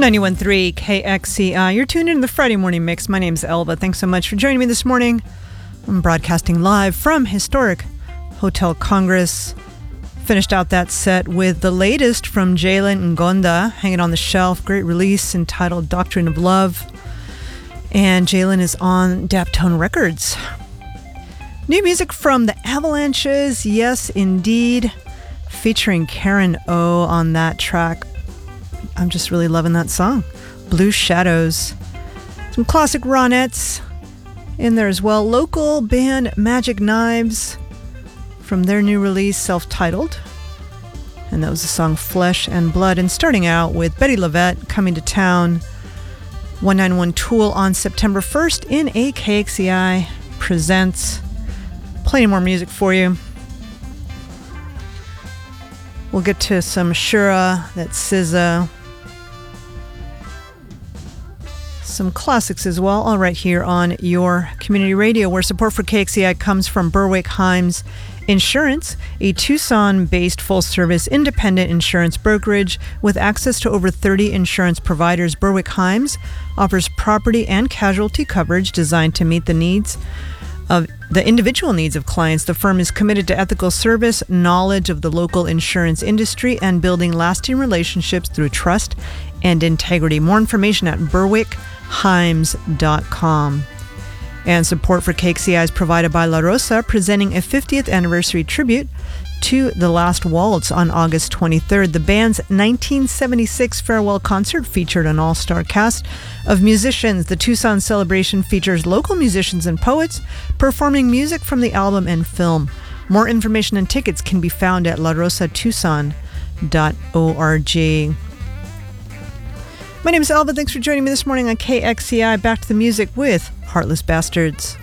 91.3 KXCI. You're tuned into the Friday Morning Mix. My name's Elva. Thanks so much for joining me this morning. I'm broadcasting live from historic Hotel Congress. Finished out that set with the latest from Jalen Ngonda, Hanging on the Shelf. Great release entitled Doctrine of Love. And Jalen is on Daptone Records. New music from the Avalanches, yes indeed. Featuring Karen O on that track. I'm just really loving that song. Blue Shadows. Some classic Ronettes in there as well. Local band Magic Knives from their new release, self-titled. And that was the song Flesh and Blood. And starting out with Betty Lavette, Coming to Town. 191 Tool on September 1st in a KXCI Presents. Plenty more music for you. We'll get to some Shura, that's SZA. Some classics as well, all right here on your community radio, where support for KXCI comes from Berwick Himes Insurance, a Tucson-based full-service independent insurance brokerage with access to over 30 insurance providers. Berwick Himes offers property and casualty coverage designed to meet the needs of the individual needs of clients. The firm is committed to ethical service, knowledge of the local insurance industry, and building lasting relationships through trust and integrity. More information at berwickhimes.com. And support for KXCI is provided by La Rosa, presenting a 50th anniversary tribute to The Last Waltz on August 23rd. The band's 1976 farewell concert featured an all-star cast of musicians. The Tucson celebration features local musicians and poets performing music from the album and film. More information and tickets can be found at larosatucson.org. My name is Elva. Thanks for joining me this morning on KXCI. Back to the music with Heartless Bastards.